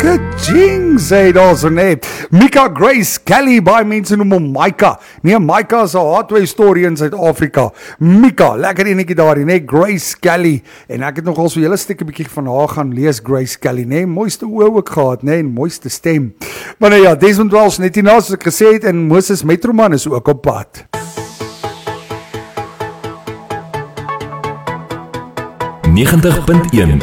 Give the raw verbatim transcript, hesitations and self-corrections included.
Ka-ching, sê daar so net. Mika Grace Kelly, baie mense noem hom Micah. Nee, Micah is 'n hardware story in Suid-Afrika. Mika, lekker enetjie daarin, nee, Grace Kelly. En ek het nogal so 'n hele stukkie bietjie van haar gaan lees, Grace Kelly, nee, mooiste oë ook gehad, nee, en mooiste stem. Maar nou ja, Desmond Wells, net hierna soos ek gesê het, en Moses Metroman is ook op pad. negentig punt een